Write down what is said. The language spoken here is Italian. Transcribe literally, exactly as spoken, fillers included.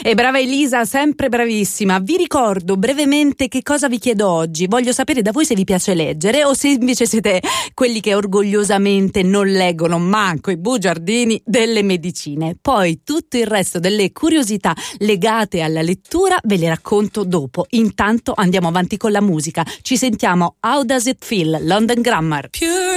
E brava Elisa, sempre bravissima. Vi ricordo brevemente che cosa vi chiedo oggi. Voglio sapere da voi se vi piace leggere o se invece siete quelli che orgogliosamente non leggono manco i bugiardini delle medicine. Poi tutto il resto delle curiosità legate alla lettura ve le racconto dopo. Intanto andiamo avanti con la musica. Ci sentiamo How Does It Feel, London Grammar. Pure